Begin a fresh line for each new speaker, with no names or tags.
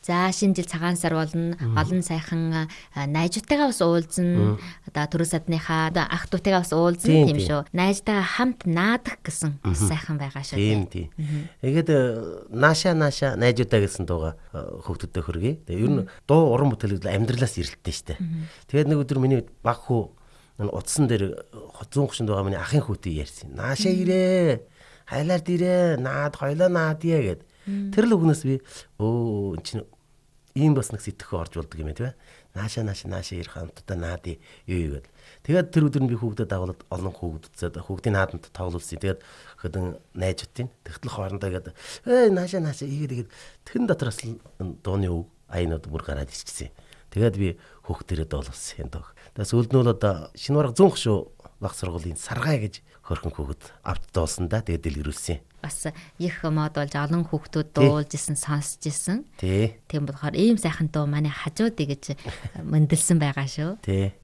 За шинэ жил цагаан сар болно. Олон сайхан найзуудтайгаа бас уулзна. Одоо төрөө садныхаа ах дүүтэйгээ бас уулзна тийм шүү. Найзтайгаа хамт наадах гэсэн сайхан байгаа шүү.
Тийм. Тэгээд нааша найзуудаа гэсэн дууга хүүхдүүдэд хөргий. Тэгээ ер нь дуу уран бүтээл амьдралаас ирэлттэй штэ. Тэгээд нэг өдөр миний баг хүү утсан дээр зүүн хушинд байгаа миний ахын хүүтэй ярьсан. Нааша ирээ. Хайлаар дирээ. Наад хойлоо наадъя гэд. Тэр л үгнээс би өө чинь ийм бас нэг сэтгэх орж болдог юм тий. Нааша ирэх хамтдаа наадъя юу гэд. Тэгээд тэр өдөр нь би хүүхдэд дагуулад олон хүүхдүүд хүүхдийн нааданд тоглуулсан. Тэгээд хөдөн найзуудын тэгтэл хоорондоо гээд нааша ийгээд тэрэн дотроос л дууны үг айнууд бүр гараад ирчихсэн. Тэгээд би хүүхдэрээ доолуулсан энэ дог. Тэгээд сүүлд нь бол одоо шинэ бараг 100 шүү баг сургуулийн Саргай гэж хөрхөн хүүхэд авт доолсон да. Тэгээд дэлгэрүүлсэн.
Бас их мод болж олон хүүхдүүд дуулж исэн сонсч исэн. Тийм болохоор ийм сайхан дуу манай хажуудыг гэж мөндөлсөн байгаа шүү.
Тий.